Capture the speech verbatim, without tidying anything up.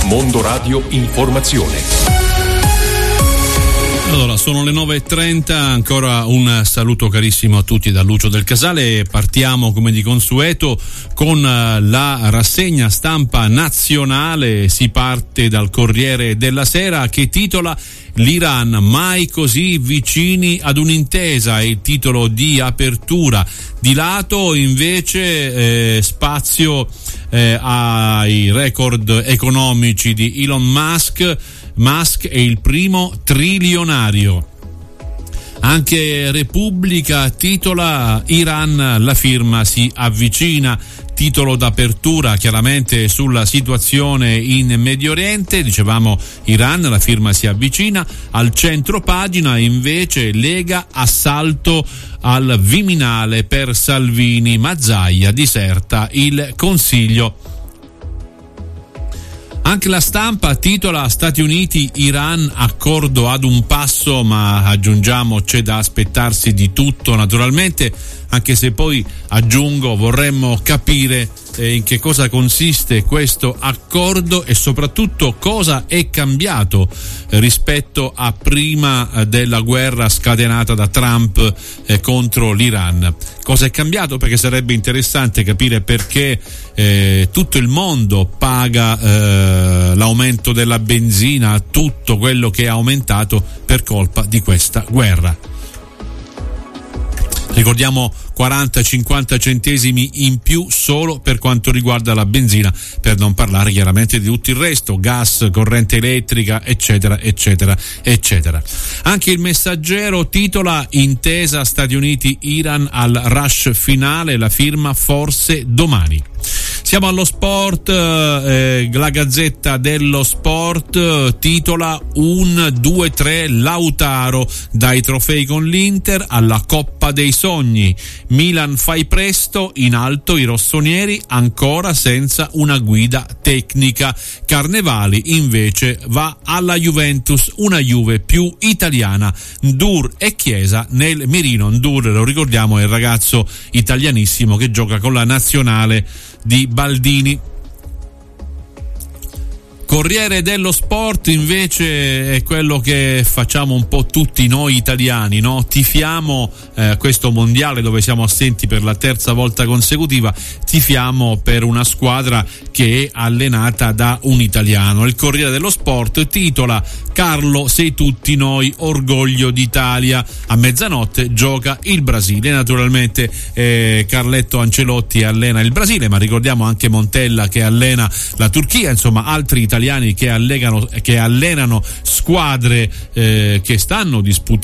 Mondo Radio Informazione. Allora, sono le nove e trenta, ancora un saluto carissimo a tutti da Lucio del Casale. Partiamo come di consueto con la rassegna stampa nazionale. Si parte dal Corriere della Sera che titola "L'Iran mai così vicini ad un'intesa", è il titolo di apertura. Di lato invece eh, spazio eh, ai record economici di Elon Musk. Musk è il primo trilionario. Anche Repubblica titola "Iran, la firma si avvicina", titolo d'apertura chiaramente sulla situazione in Medio Oriente. Dicevamo Iran, la firma si avvicina. Al centro pagina invece Lega, assalto al Viminale per Salvini, Mazzaia diserta il Consiglio. Anche La Stampa titola "Stati Uniti, Iran, accordo ad un passo", ma aggiungiamo c'è da aspettarsi di tutto naturalmente, anche se poi aggiungo vorremmo capire eh, in che cosa consiste questo accordo e soprattutto cosa è cambiato eh, rispetto a prima eh, della guerra scatenata da Trump eh, contro l'Iran. Cosa è cambiato? Perché sarebbe interessante capire perché eh, tutto il mondo paga eh, l'aumento della benzina, tutto quello che è aumentato per colpa di questa guerra. Ricordiamo quaranta cinquanta centesimi in più solo per quanto riguarda la benzina, per non parlare chiaramente di tutto il resto, gas, corrente elettrica, eccetera, eccetera, eccetera. Anche il Messaggero titola "Intesa Stati Uniti-Iran al rush finale, la firma forse domani". Siamo allo sport, eh, la Gazzetta dello Sport eh, titola "Un due tre Lautaro, dai trofei con l'Inter alla Coppa dei Sogni. Milan fai presto, in alto i rossoneri ancora senza una guida tecnica. Carnevali invece va alla Juventus, una Juve più italiana. Ndur e Chiesa nel mirino". Ndur, lo ricordiamo, è il ragazzo italianissimo che gioca con la nazionale di Baldini. Corriere dello Sport invece è quello che facciamo un po' tutti noi italiani, no? Tifiamo eh, questo mondiale dove siamo assenti per la terza volta consecutiva, tifiamo per una squadra che è allenata da un italiano. Il Corriere dello Sport titola "Carlo, sei tutti noi, orgoglio d'Italia". A mezzanotte gioca il Brasile. Naturalmente eh, Carletto Ancelotti allena il Brasile, ma ricordiamo anche Montella che allena la Turchia, insomma altri italiani che allenano, che allenano squadre eh, che stanno disputando